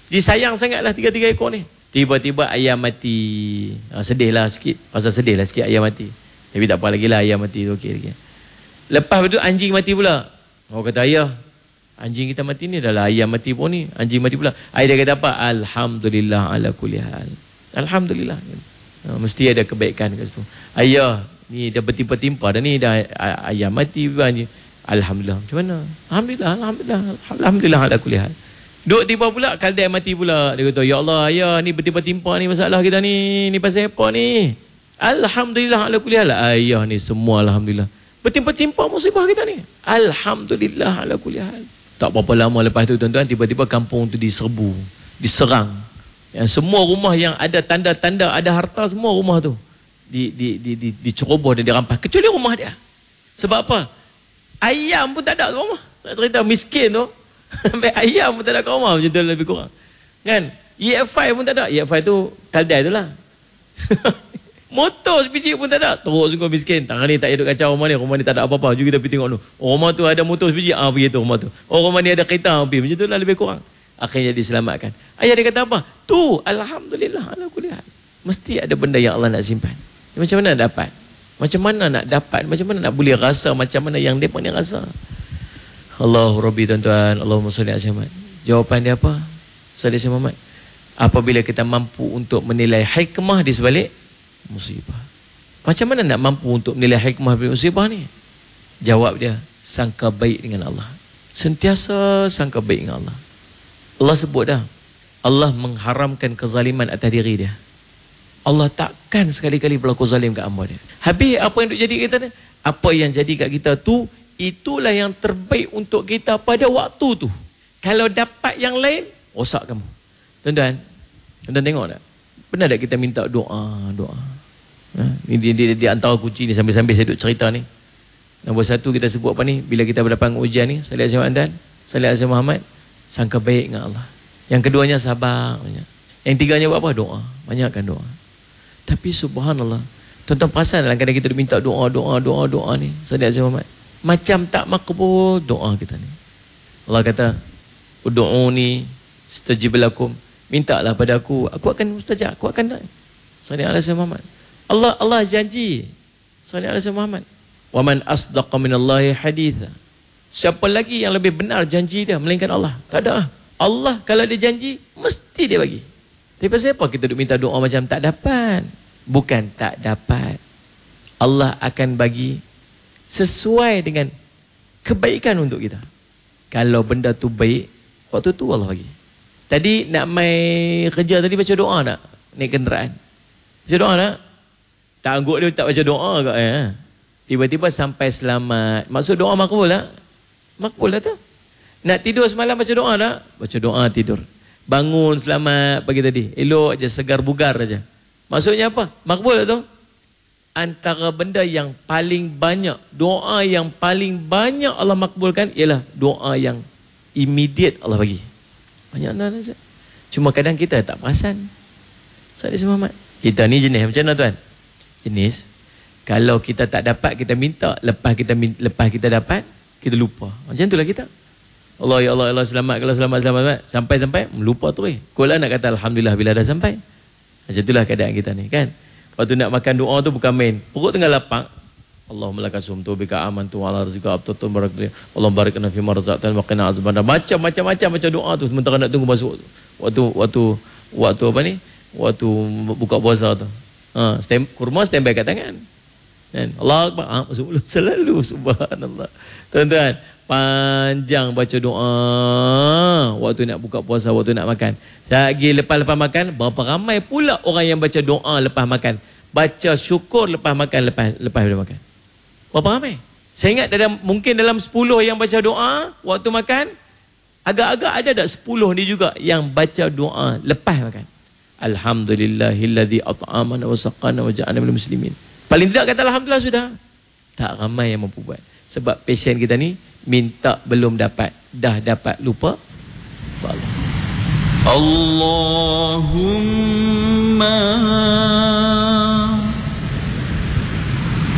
Jadi sayang sangatlah 3 ekor ni. Tiba-tiba ayam mati. Sedihlah sikit. Pasal sedihlah sikit ayam mati. Tapi tak apa lagi lah, ayam mati tu okey lagi. Lepas tu anjing mati pula. Orang kata, ayah, anjing kita mati ni adalah ayam mati pun ni. Anjing mati pula. Ayah dia kata apa? Alhamdulillah ala kulli hal. Alhamdulillah. Mesti ada kebaikan kat situ. Ayah, ni dah bertimpa-timpa dah ni. Dah ayam mati. Alhamdulillah. Macam mana? Alhamdulillah. Alhamdulillah. Alhamdulillah ala kulli hal. Duk tiba pula, kaldai mati pula. Dia kata, ya Allah, ayah, ni bertimpa-timpa ni masalah kita ni. Ni pasal apa ni? Alhamdulillah ala kulli hal. Ayah ni semua alhamdulillah. Bertimpa-timpa musibah kita ni. Alhamdulillah ala kulli hal. Tak berapa lama lepas tu tuan-tuan, tiba-tiba kampung tu diserbu, diserang. Yang semua rumah yang ada tanda-tanda ada harta, semua rumah tu diceroboh dan dirampas, kecuali rumah dia. Sebab apa? Ayam pun tak ada kat rumah. Nak cerita miskin tu. Sampai ayam pun tak ada kat rumah, macam tu lebih kurang. Kan? EFI pun tak ada. EFI tu kaldai tu lah. Motor sebiji pun tak ada. Teruk sungguh miskin. Tangan ni tak duduk kacau rumah ni tak ada apa-apa. Juga kita pergi tengok tu. Oh, rumah tu ada motor sebiji. Pergi tu rumah tu. Oh, rumah ni ada kereta. Pergi. Macam tu lah lebih kurang. Akhirnya diselamatkan. Ayah dia kata apa? Tu, alhamdulillah ala kulli hal. Mesti ada benda yang Allah nak simpan. Macam mana nak dapat? Macam mana nak dapat? Macam mana nak boleh rasa macam mana yang mereka ni rasa? Allahu Rabbi tuan-tuan. Allahumma salli ala Muhammad. Jawapan dia apa? Salli ala Muhammad. Apabila kita mampu untuk menilai hikmah di sebalik musibah. Macam mana nak mampu untuk menilai hikmah dari musibah ni? Jawab dia, sangka baik dengan Allah. Sentiasa sangka baik dengan Allah. Allah sebut dah, Allah mengharamkan kezaliman atas diri dia. Allah takkan sekali-kali berlaku zalim kat hamba dia. Habis apa yang duk jadi kita ni? Apa yang jadi kat kita tu, itulah yang terbaik untuk kita pada waktu tu. Kalau dapat yang lain, rosak kamu. Tuan-tuan tengok tak? Pernah tak kita minta doa? Ni dia antara kunci ni, sambil-sambil saya duk cerita ni. Nombor satu kita sebut apa ni? Bila kita berdepan ujian ni, salih alaihi wasallam, salih alaihi Muhammad, sangka baik dengan Allah. Yang keduanya sabar banyak. Yang tiganya buat apa? Doa. Banyakkan doa. Tapi subhanallah, tuan-tuan perasan dalam kadang kita minta doa ni, salih alaihi Muhammad, macam tak makbul doa kita ni. Allah kata, ud'uni stajib lakum. Mintalah pada aku akan mustajab, aku akan. Sallallahu alaihi Muhammad. Allah janji. Sallallahu alaihi Muhammad. Wa man asdaqa minallahi haditha. Siapa lagi yang lebih benar janji dia melainkan Allah? Tak ada. Allah kalau dia janji mesti dia bagi. Tapi pasal apa kita duk minta doa macam tak dapat? Bukan tak dapat. Allah akan bagi sesuai dengan kebaikan untuk kita. Kalau benda tu baik, waktu tu Allah bagi. Tadi nak mai kerja tadi baca doa tak? Naik kenderaan. Baca doa tak? Tak angguk dia tak baca doa kat Tiba-tiba sampai selamat. Maksud doa makbul tak? Makbul tak tu? Nak tidur semalam baca doa tak? Baca doa tidur. Bangun selamat pagi tadi. Elok je, segar bugar aja. Maksudnya apa? Makbul tak tu? Antara benda yang paling banyak, doa yang paling banyak Allah makbulkan ialah doa yang immediate Allah bagi. Banyak dah. Cuma kadang kita tak perasan. Salih Muhammad. Kita ni jenis macam mana tuan? Jenis kalau kita tak dapat kita minta, lepas kita dapat kita lupa. Macam itulah kita. Allah ya Allah, Allah selamat, kalau selamat sampai lupa tu Kau lah nak kata alhamdulillah bila dah sampai. Macam itulah keadaan kita ni kan. Waktu nak makan doa tu bukan main. Perut tengah lapang. Allahumma laka sumtu bika amantu ala rizqa abtatu barakatuh. Allah barakna fi marzaqtan wa qina azabannar. Macam-macam baca doa tu sementara nak tunggu masuk waktu apa ni? Waktu buka puasa tu. Kurma standby kat tangan. Kan? Allah Akbar. Masuk mulut selalu subhanallah. Tuan-tuan, panjang baca doa waktu nak buka puasa, waktu nak makan. Lagi lepas makan, berapa ramai pula orang yang baca doa lepas makan. Baca syukur lepas makan, lepas dia makan. Berapa ramai? Saya ingat mungkin dalam 10 yang baca doa waktu makan, agak-agak ada tak 10 ni juga yang baca doa lepas makan. Alhamdulillahilladzi at'amana wa saqana wa ja'alna minal muslimin. Paling tidak kata alhamdulillah sudah. Tak ramai yang mampu buat. Sebab pasien kita ni minta belum dapat, dah dapat lupa. Allahumma